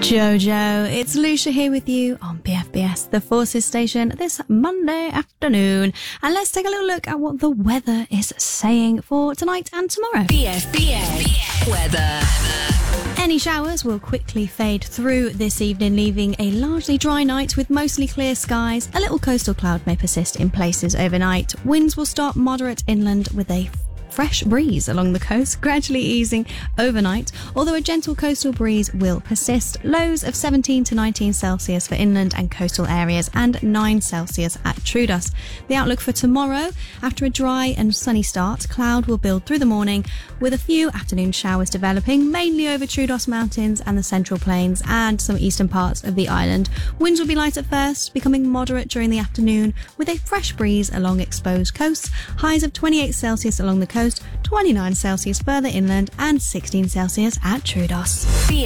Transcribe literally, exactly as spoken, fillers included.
Jojo, it's Lucia here with you on B F B S, the Forces station, this Monday afternoon. And let's take a little look at what the weather is saying for tonight and tomorrow. B F B S weather. Any showers will quickly fade through this evening, leaving a largely dry night with mostly clear skies. A little coastal cloud may persist in places overnight. Winds will start moderate inland with a fresh breeze along the coast, gradually easing overnight, although a gentle coastal breeze will persist. Lows of seventeen to nineteen Celsius for inland and coastal areas and nine Celsius at Troodos. The outlook for tomorrow: after a dry and sunny start, cloud will build through the morning with a few afternoon showers developing, mainly over Troodos Mountains and the Central Plains and some eastern parts of the island. Winds will be light at first, becoming moderate during the afternoon with a fresh breeze along exposed coasts. Highs of twenty-eight Celsius along the coast, twenty-nine Celsius further inland and sixteen Celsius at Troodos.